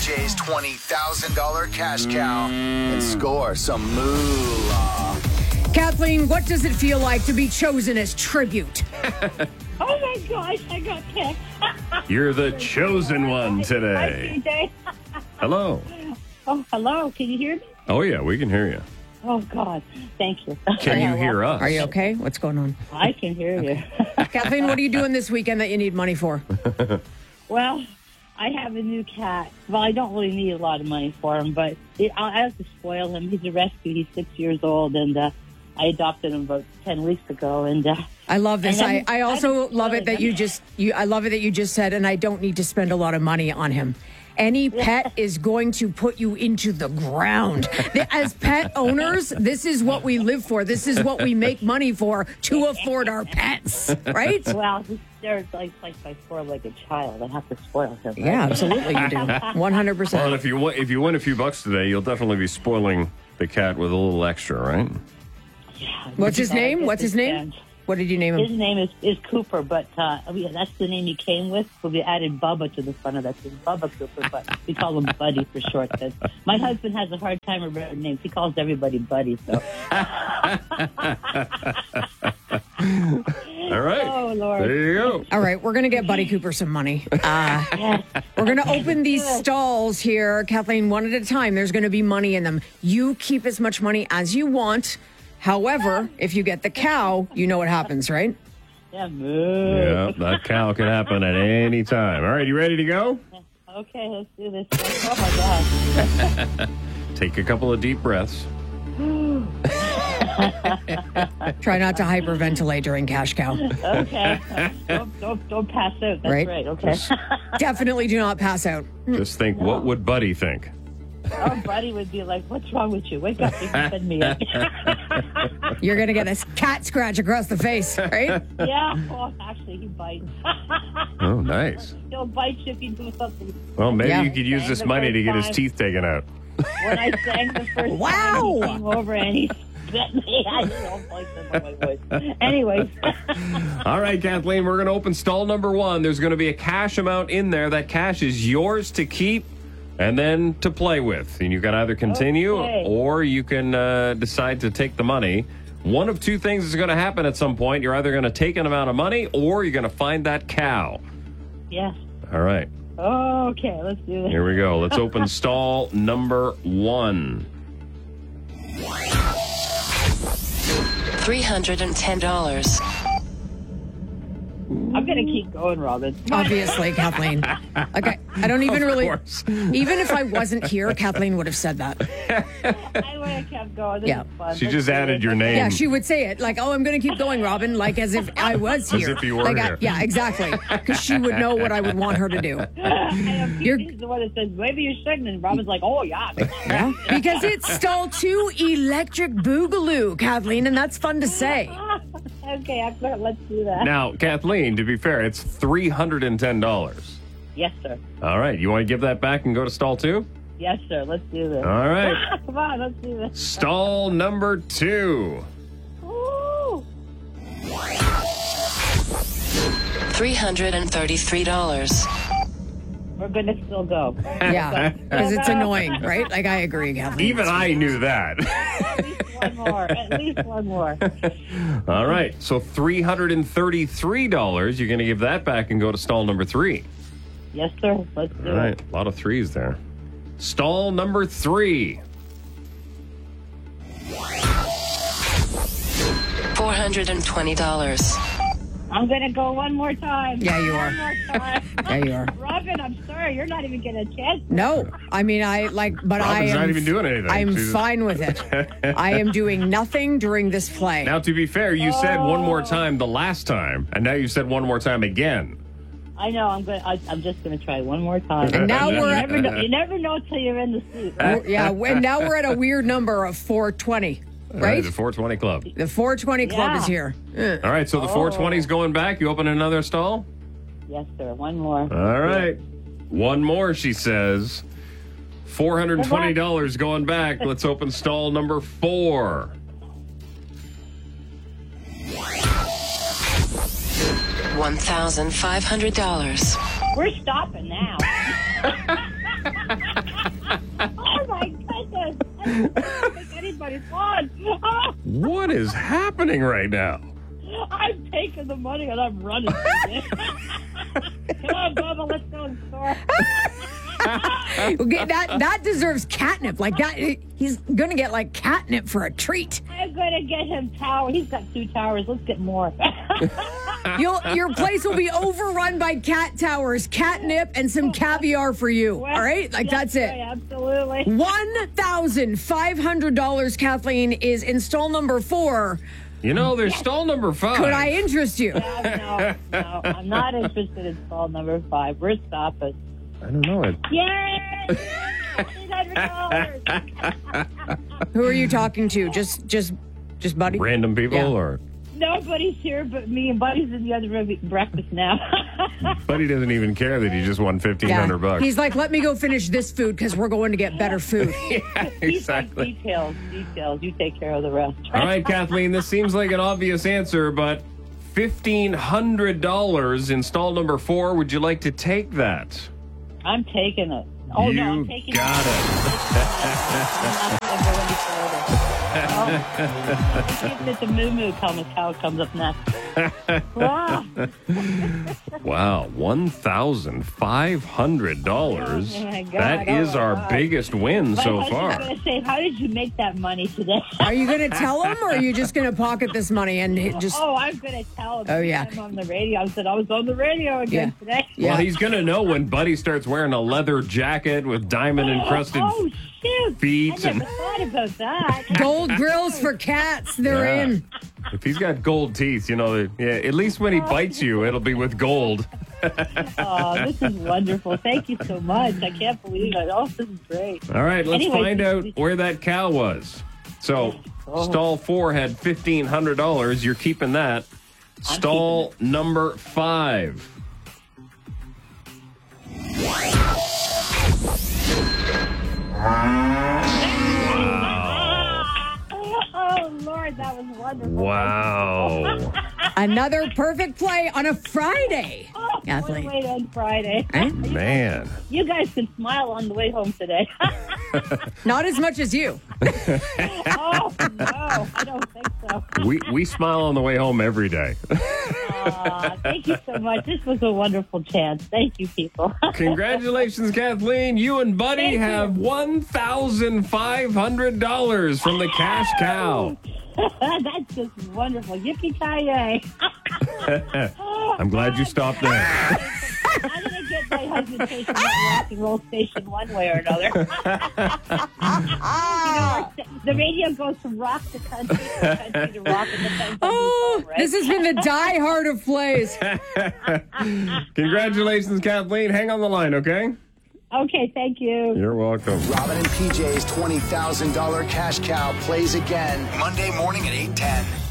Jay's $20,000 cash cow and score some moolah. Kathleen, what does it feel like to be chosen as tribute? Oh my gosh, I got picked. You're the chosen one today. Hi, Hello. Oh, hello. Can you hear me? Oh, yeah, we can hear you. Oh, God. Thank you. Can you hear us? Are you okay? What's going on? I can hear you. Kathleen, what are you doing this weekend that you need money for? Well, I have a new cat. Well, I don't really need a lot of money for him, but I have to spoil him. He's a rescue. He's 6 years old, and I adopted him about 10 weeks ago. And I love this. And I also love it that I love it that you just said, and I don't need to spend a lot of money on him. Any pet is going to put you into the ground. As pet owners, this is what we live for. This is what we make money for, to afford our pets, right? well, they're like my four-legged child. I have to spoil him. Right? Yeah, absolutely you do. 100%. Well, if you win a few bucks today, you'll definitely be spoiling the cat with a little extra, right? Yeah, What's his name? What's his name? Band. What did you name His him? name is Cooper, but that's the name he came with. So we added Bubba to the front of that. It's Bubba Cooper, but we call him Buddy for short. Because my husband has a hard time remembering names. He calls everybody Buddy. So. All right. Oh, Lord. There you go. All right, we're going to get Buddy Cooper some money. Yes. We're going to open these stalls here, Kathleen, one at a time. There's going to be money in them. You keep as much money as you want. However, if you get the cow, you know what happens, right? Yeah, moo. Yeah, that cow can happen at any time. All right, you ready to go? Okay, let's do this. Oh, my God. Take a couple of deep breaths. Try not to hyperventilate during cash cow. Okay. Don't pass out. That's right. Okay. Definitely do not pass out. Just think, what would Buddy think? Our Buddy would be like, what's wrong with you? Wake up. You can send me up. You're going to get a cat scratch across the face, right? Yeah. Well, actually, he bites. Oh, nice. He'll bite you if you do something. Well, maybe Yeah. you could use this money to get his teeth taken out. When I sang the first time, he came over and he spit me. I don't like that in my voice. Anyways. All right, Kathleen, we're going to open stall number 1. There's going to be a cash amount in there. That cash is yours to keep and then to play with. And you can either continue or you can decide to take the money. One of two things is going to happen at some point. You're either going to take an amount of money or you're going to find that cow. Yes. All right. Okay, let's do this. Here we go. Let's open stall number 1. $310. I'm going to keep going, Robin. Obviously, Kathleen. Okay, I don't even Of really. course. Even if I wasn't here, Kathleen would have said that. I would have kept going. This Yeah. is fun. She Let's just do added this. your name. Yeah, she would say it like, "Oh, I'm going to keep going, Robin," like as if I was here. if you were like, here. yeah, exactly. Because she would know what I would want her to do. He's the one that says, maybe you shouldn't. And Robin's like, oh, yeah. Yeah, because it's stall 2, Electric Boogaloo, Kathleen, and that's fun to say. Okay, let's do that. Now, Kathleen, to be fair, it's $310. Yes, sir. All right. You want to give that back and go to stall 2? Yes, sir. Let's do this. All right. Come on, let's do this. Stall number 2. Ooh. $333. We're going to still go. Yeah, because it's annoying, right? Like, I agree, Kathleen. Even I knew that. At least one more. At least one more. All right. So $333. You're going to give that back and go to stall number 3. Yes, sir. Let's do All right. it. A lot of threes there. Stall number 3. $420. I'm going to go one more time. Yeah, you are. One more time. Yeah, you are. Robin, I'm sorry. You're not even getting a chance. No, I mean, I like, but I Robin's am. not even doing anything. I'm She's- fine with it. I am doing nothing during this play. Now, to be fair, you said one more time the last time, and now you said one more time again. I know. I'm just going to try one more time. And now we're at, You never know till you're in the seat. yeah, and now we're at a weird number of 420, right? The 420 Club. The 420 Club Yeah. is here. All right, so the 420 is going back. You open another stall? Yes, sir. One more. All right. One more, she says. $420 going back. Let's open stall number 4. $1,500. We're stopping now. happening right now? I'm taking the money and I'm running. Come on, Bubba, let's go to the store. Okay, that deserves catnip. Like that, he's gonna get like catnip for a treat. I'm gonna get him tower. He's got 2 towers. Let's get more. Your place will be overrun by cat towers, catnip, and some caviar for you. Well, all right, like that's it. Right, absolutely. $1,500, Kathleen, is in stall number 4. You know, there's stall number 5. Could I interest you? No, I'm not interested in stall number 5. We're stopping. I don't know it. Yay! $1,500. Who are you talking to? Just Buddy? Random people Yeah. or? Nobody's here but me, and Buddy's in the other room eating breakfast now. Buddy doesn't even care that he just won $1,500. He's like, let me go finish this food because we're going to get better food. Yeah, He's like, exactly. details. You take care of the rest. All right, Kathleen, this seems like an obvious answer, but $1,500 in stall number 4. Would you like to take that? I'm taking it. Oh, you no, I'm taking got it. I'm not going to go any further. It's a moo-moo cow comes up next. Wow. Wow, $1,500. Oh, my God. That is our biggest win so My far. husband's going to say, how did you make that money today? Are you going to tell him or are you just going to pocket this money and just... Oh, I'm going to tell him. Oh, yeah. I'm on the radio. I said I was on the radio again today. Yeah. Well, he's going to know when Buddy starts wearing a leather jacket with diamond-encrusted Oh, shoot. feet. I never thought about that. Gold grills for cats. They're Yeah. in. If he's got gold teeth, you know, at least when he bites you, it'll be with gold. Oh, this is wonderful. Thank you so much. I can't believe it. Oh, this is great. All right, let's Anyway, find out where that cow was. So, stall 4 had $1,500. You're keeping that. Stall number 5. Oh, Lord, that was wonderful. Wow. Another perfect play on a Friday. Oh, Kathleen. wait on Friday. Man. You guys can smile on the way home today. Not as much as you. Oh, no, I don't think so. We smile on the way home every day. Thank you so much. This was a wonderful chance. Thank you, people. Congratulations, Kathleen. You and Buddy Thank you. have $1,500 from the Cash Cow. That's just wonderful. Yippee-ki-yay. I'm glad you stopped there. I'm going to get my husband taken to the rock and roll station one way or another. The radio goes from rock to country to rock and depends on Oh, who's home, right? this has been the Die Hard of plays. Congratulations, Kathleen. Hang on the line, okay? Okay, thank you. You're welcome. Robin and PJ's $20,000 cash cow plays again Monday morning at 8:10.